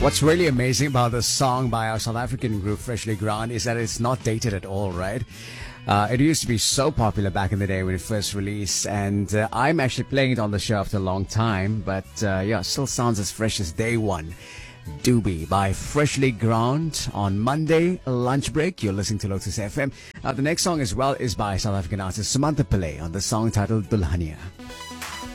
What's really amazing about this song by our South African group Freshly Ground is that it's not dated at all, right? It used to be so popular back in the day when it first released, and I'm actually playing it on the show after a long time, but yeah, still sounds as fresh as day one. Doobie by Freshly Ground on Monday, lunch break. You're listening to Lotus FM. The next song as well is by South African artist Samantha Pillay on the song titled Dulhania.